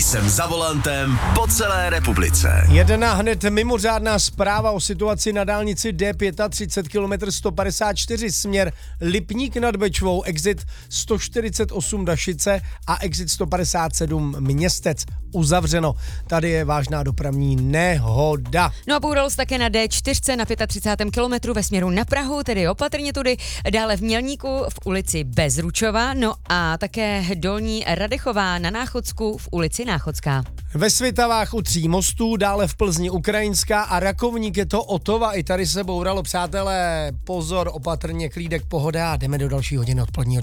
Jsem za volantem po celé republice. Jedna hned mimořádná zpráva o situaci na dálnici D35 km 154 směr Lipník nad Bečvou, exit 148 Dašice a exit 157 Městec uzavřeno. Tady je vážná dopravní nehoda. No a boural také na D4 na 35. kilometru ve směru na Prahu, tedy opatrně tudy, dále v Mělníku v ulici Bezručova, no a také Dolní Radechová na Náchodsku v ulici Náchodská. Ve Svitavách u Tří mostů, dále v Plzni Ukrajinská a Rakovník je to Otova. I tady se bouralo, přátelé. Pozor, opatrně, klídek, pohoda a jdeme do další hodiny odpoledního